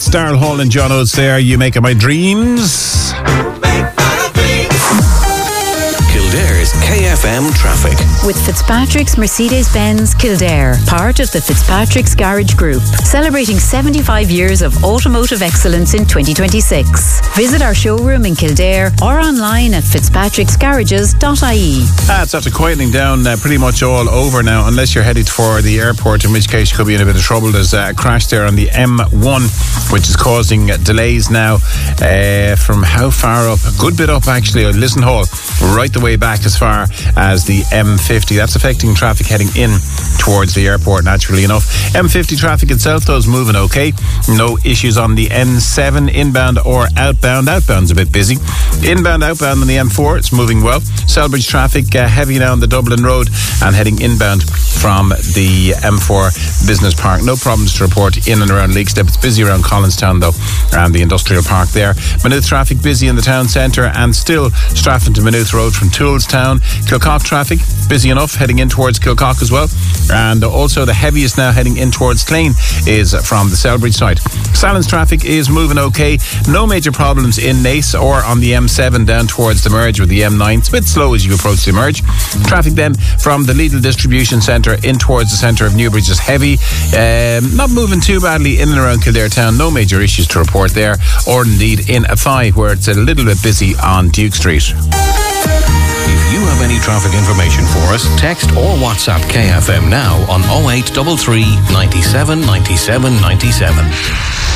It's Daryl Hall and John Oates there. You make it my dreams. Kildare's KFM traffic. With Fitzpatrick's Mercedes-Benz Kildare, part of the Fitzpatrick's Garage Group, celebrating 75 years of automotive excellence in 2026. Visit our showroom in Kildare or online at fitzpatricksgarages.ie. It's after quietening down pretty much all over now, unless you're headed for the airport, in which case you could be in a bit of trouble. There's a crash there on the M1, which is causing delays now from how far up? A good bit up, actually, Lisson Hall, right the way back as far as the M50. That's affecting traffic heading in towards the airport, naturally enough. M50 traffic itself, though, is moving okay. No issues on the N7, inbound or outbound. Outbound's a bit busy. Inbound, outbound on the M4, it's moving well. Selbridge traffic heavy now on the Dublin Road and heading inbound from the M4 Business Park. No problems to report in and around Leixstep. It's busy around Collinstown, though, and the industrial park there. Maynooth traffic busy in the town centre, and still Strafford to Maynooth Road from Toolstown. Kilcock traffic busy enough heading in towards Kilcock as well, and also the heaviest now heading in towards Clane is from the Selbridge side. Sallins traffic is moving okay. No major problems in Naas or on the M7 down towards the merge with the M9. It's a bit slow as you approach the merge. Traffic then from the Lidl distribution centre in towards the centre of Newbridge is heavy. Not moving too badly in and around Kildare town. No major issues to report there, or indeed in Athy, where it's a little bit busy on Duke Street. If you have any traffic information for us, text or WhatsApp KFM now on 0833 97 97 97.